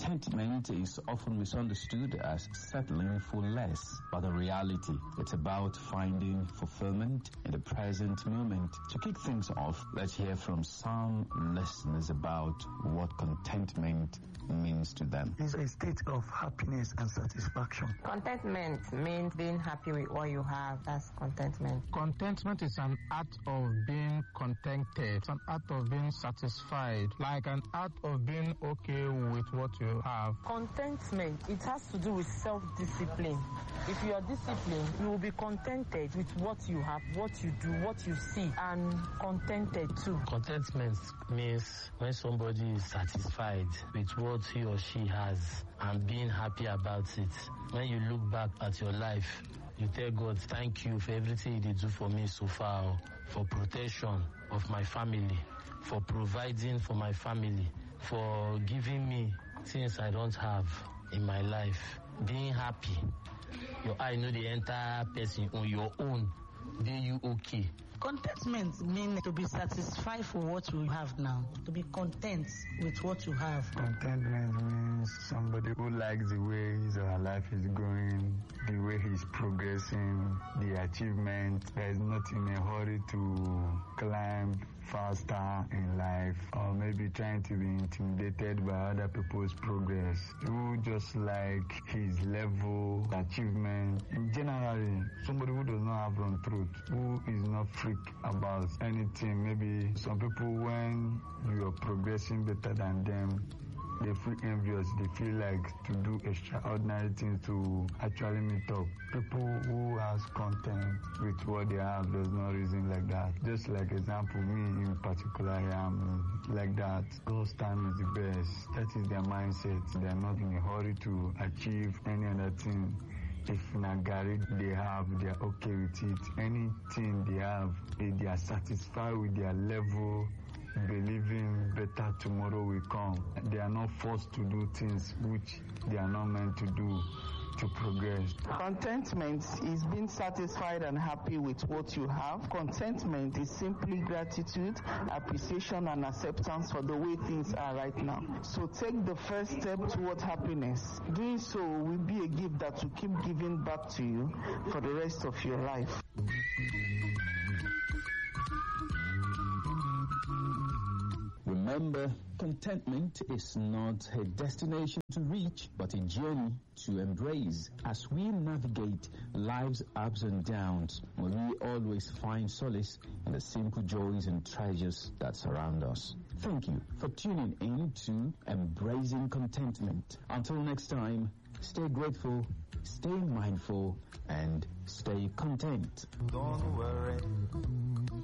Contentment is often misunderstood as settling for less, but in reality, it's about finding fulfillment in the present moment. To kick things off, let's hear from some listeners about what contentment means to them. It's a state of happiness and satisfaction. Contentment means being happy with what you have. That's contentment. Contentment is an art of being contented. It's an art of being satisfied, like an art of being okay with what you have. Contentment, it has to do with self-discipline. If you are disciplined, you will be contented with what you have, what you do, what you see, and contented too. Contentment means when somebody is satisfied with what he or she has and being happy about it. When you look back at your life, you tell God, thank you for everything you did do for me so far, for protection of my family, for providing for my family, for giving me things I don't have in my life. Being happy. Your eye know the entire person on your own. Are you okay? Contentment means to be satisfied for what you have now, to be content with what you have. Contentment means somebody who likes the way his or her life is going, the way he's progressing, the achievement. There is not in a hurry to climb faster in life, or maybe trying to be intimidated by other people's progress. Who just like his level, achievement. Generally, somebody who does not have wrong truth, who is not freak about anything. Maybe some people, when you are progressing better than them, they feel envious, they feel like to do extraordinary things to actually meet up. People who has content with what they have does not reason like that. Just like example, me in particular, I am like that. God's time is the best. That is their mindset. They are not in a hurry to achieve any other thing. If Nagari they have, they are okay with it. Anything they have, they are satisfied with their level, believing better tomorrow will come. They are not forced to do things which they are not meant to do to progress. Contentment is being satisfied and happy with what you have. Contentment is simply gratitude, appreciation, and acceptance for the way things are right now. So take the first step toward happiness. Doing so will be a gift that will keep giving back to you for the rest of your life. Remember, contentment is not a destination to reach, but a journey to embrace. As we navigate life's ups and downs, will we always find solace in the simple joys and treasures that surround us. Thank you for tuning in to Embracing Contentment. Until next time, stay grateful, stay mindful, and stay content. Don't worry.